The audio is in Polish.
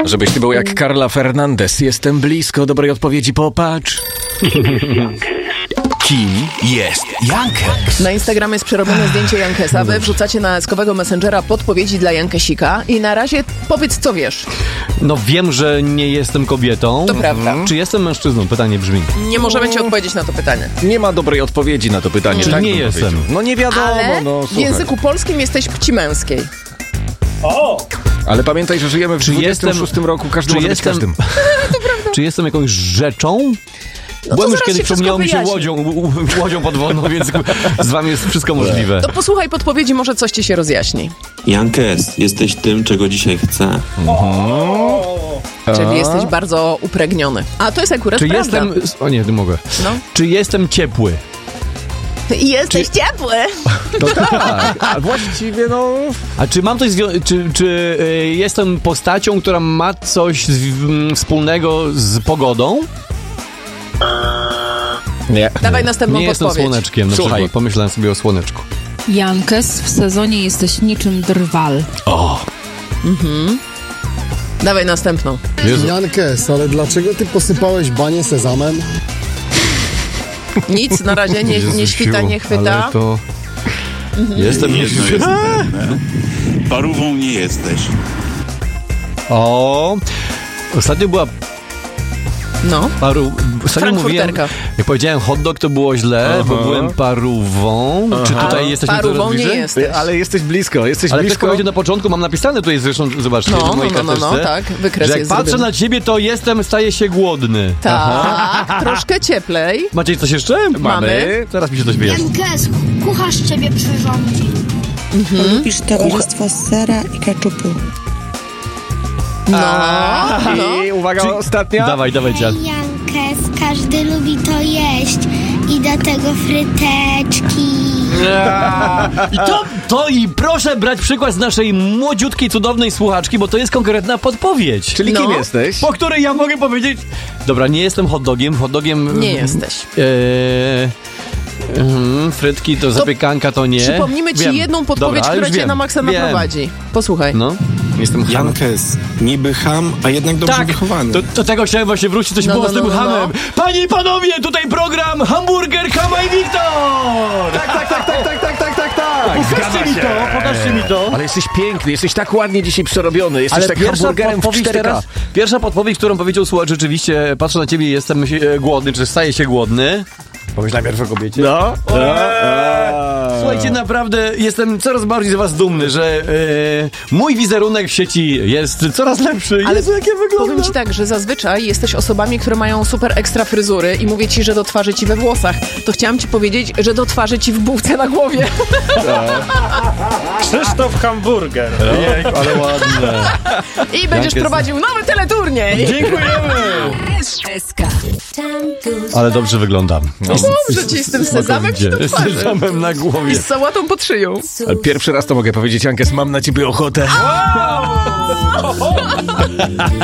Żebyś ty był jak Carla Fernandez. Jestem blisko dobrej odpowiedzi, popatrz. Kim jest Jankes? Na Instagramie jest przerobione zdjęcie Jankesa. Wy wrzucacie na eskowego Messengera podpowiedzi dla Jankesika i na razie powiedz, co wiesz. No wiem, że nie jestem kobietą. To prawda. Czy jestem mężczyzną? Pytanie brzmi. Nie możemy ci odpowiedzieć na to pytanie. Nie ma dobrej odpowiedzi na to pytanie. Czy tak nie bym jestem? powiedział. No nie wiadomo, Ale no w słuchaj. języku polskim jesteś płci męskiej. Ale pamiętaj, że żyjemy w 26 roku, każdy może być każdym. Czy jestem jakąś rzeczą? No Byłem to już zaraz kiedyś, się przypomniało mi się wszystko łodzią podwodną, więc z wami jest wszystko możliwe. To posłuchaj podpowiedzi, może coś ci się rozjaśni. Jankes, jesteś tym, czego dzisiaj chcę. Czyli jesteś bardzo upregniony. A to jest akurat Czy prawda. jestem... O nie mogę. No. Czy jestem ciepły? I jesteś ciepły. To tak, a właściwie no... A czy mam coś czy jestem postacią, która ma coś wspólnego z pogodą? Nie. Dawaj następną Nie jestem podpowiedź. słoneczkiem, na Słuchaj. przykład. Pomyślałem sobie o słoneczku. Jankes, w sezonie jesteś niczym drwal. Dawaj następną. Jankes, ale dlaczego ty posypałeś banie sezamem? Nic na razie nie świta, nie chwyta. Ale to... Jestem... Jedno jest pewne. Parówą nie jesteś. O! Ostatnio była No. Ostatnio mówiłem, Frankfurterka. jak powiedziałem hot dog, to było źle, bo byłem parówą. Czy tutaj jesteśmy Parówą coraz nie bliżej? jesteś. Ale jesteś blisko, Ale ktoś blisko. powiedział na początku, mam napisane tutaj zresztą, zobaczcie, w mojej karteczce, tak, wykres że jak jest patrzę zrobiony. na ciebie, to staję się głodny. Tak, troszkę cieplej. Macie coś jeszcze? Mamy. Zaraz mi się coś wyjaśni. Jankes, kucharz ciebie przyrządzi. Lubisz towarzystwo sera i keczupu. I uwaga, ostatnia. Dawaj, dziad. Jankes, każdy lubi to jeść i do tego fryteczki. I proszę brać przykład z naszej młodziutkiej, cudownej słuchaczki, bo to jest konkretna podpowiedź. Czyli kim jesteś? Po której ja mogę powiedzieć... Dobra, nie jestem hot dogiem. Nie jesteś. Frytki to zapiekanka to nie. Przypomnimy ci jedną podpowiedź, Dobra, która już cię wiem. na maksa Wiem. naprowadzi. Posłuchaj. No, jestem ham. Jankes, niby ham, a jednak dobrze wychowany. Do tego chciałem właśnie wrócić, coś było z tym hamem. Panie i panowie, tutaj program Hamburger, Kama i Wiktor! Tak. Pokażcie mi to. Ale jesteś piękny, jesteś tak ładnie dzisiaj przerobiony, jesteś tak hamburgerem w 4K. Pierwsza podpowiedź, którą powiedział słuchacz, rzeczywiście, patrzę na ciebie i jestem głodny, czy staję się głodny. Pomyślałem najpierw o kobiecie. No. Słuchajcie, naprawdę jestem coraz bardziej z was dumny, że mój wizerunek w sieci jest coraz lepszy. Ale Jezu, jak ja wyglądam. powiem ci tak, że zazwyczaj jesteś osobami, które mają super ekstra fryzury i mówię ci, że do twarzy ci we włosach. To chciałam ci powiedzieć, że do twarzy ci w bułce na głowie. Krzysztof Hamburger. Ale ładne. I będziesz prowadził nowy teleturniej. Dziękujemy. Ale dobrze wyglądam. Dobrze ci z tym sezamem ci do Z twarzy. sezamem na głowie. I z sałatą pod szyją. Ale pierwszy raz to mogę powiedzieć, Jankes, mam na ciebie ochotę.